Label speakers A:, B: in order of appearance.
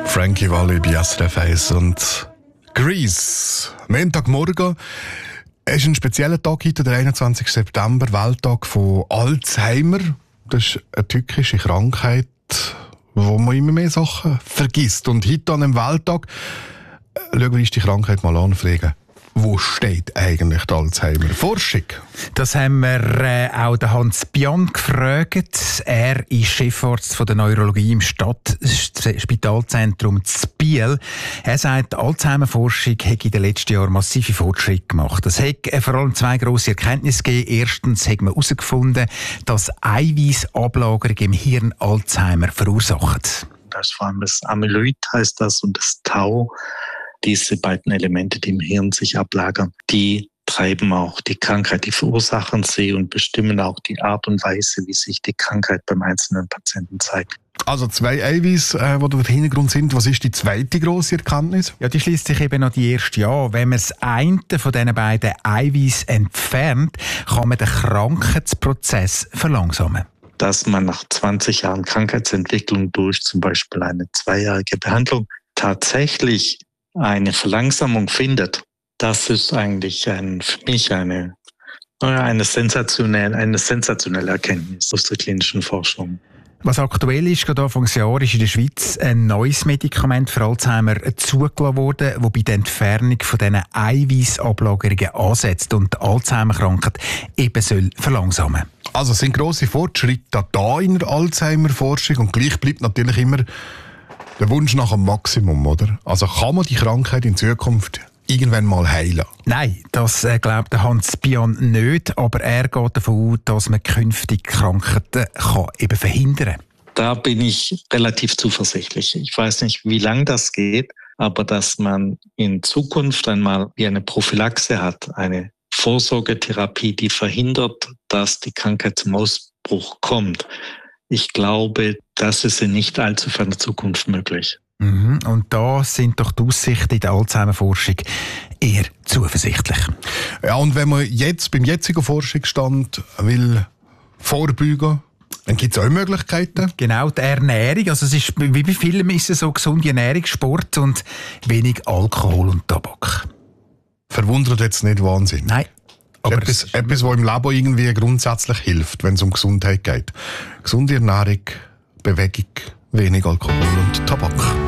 A: Frankie Valli bei SRF 1 und Grease. Montagmorgen ist ein spezieller Tag heute, der 21. September, Welttag von Alzheimer. Das ist eine tückische Krankheit, wo man immer mehr Sachen vergisst. Und heute an einem Welttag schauen wir uns die Krankheit mal an und fragen, wo steht eigentlich die Alzheimer-Forschung?
B: Das haben wir auch den Hans Bian gefragt. Er ist Chefarzt von der Neurologie im Stadtspitalzentrum Biel. Er sagt, die Alzheimer-Forschung hat in den letzten Jahren massive Fortschritte gemacht. Es hat vor allem zwei grosse Erkenntnisse gegeben. Erstens hat man herausgefunden, dass Eiweißablagerung im Hirn Alzheimer verursacht.
C: Das ist vor allem das Amyloid, heißt das, und das Tau. Diese beiden Elemente, die im Hirn sich ablagern, die treiben auch die Krankheit, die verursachen sie und bestimmen auch die Art und Weise, wie sich die Krankheit beim einzelnen Patienten zeigt.
A: Also zwei Eiweiß, die der Hintergrund sind. Was ist die zweite grosse Erkenntnis?
B: Ja, die schließt sich eben noch die erste an. Wenn man das eine von diesen beiden Eiweiß entfernt, kann man den Krankheitsprozess verlangsamen.
C: Dass man nach 20 Jahren Krankheitsentwicklung durch zum Beispiel eine 2-jährige Behandlung tatsächlich eine Verlangsamung findet, das ist eigentlich für mich eine sensationelle Erkenntnis aus der klinischen Forschung.
B: Was aktuell ist, gerade Anfangsjahr ist in der Schweiz ein neues Medikament für Alzheimer zugelassen worden, das bei der Entfernung von diesen Eiweißablagerungen ansetzt und die Alzheimer-Krankheit eben soll verlangsamen.
A: Also es sind grosse Fortschritte da in der Alzheimer-Forschung und gleich bleibt natürlich immer der Wunsch nach einem Maximum, oder? Also kann man die Krankheit in Zukunft irgendwann mal heilen?
B: Nein, das glaubt Hans Bian nicht, aber er geht davon aus, dass man künftige Krankheiten eben verhindern kann.
C: Da bin ich relativ zuversichtlich. Ich weiß nicht, wie lange das geht, aber dass man in Zukunft einmal wie eine Prophylaxe hat, eine Vorsorgetherapie, die verhindert, dass die Krankheit zum Ausbruch kommt. Ich glaube, das ist in nicht allzu ferner Zukunft möglich.
B: Und da sind doch die Aussichten in der Alzheimer-Forschung eher zuversichtlich.
A: Ja, und wenn man jetzt beim jetzigen Forschungsstand will vorbeugen, dann gibt es auch Möglichkeiten.
B: Genau, die Ernährung. Also es ist, wie bei vielen ist es so gesunde Ernährung, Sport und wenig Alkohol und Tabak.
A: Verwundert jetzt nicht Wahnsinn.
B: Nein. Aber
A: etwas, was im Leben irgendwie grundsätzlich hilft, wenn es um Gesundheit geht. Gesunde Ernährung, Bewegung, wenig Alkohol und Tabak.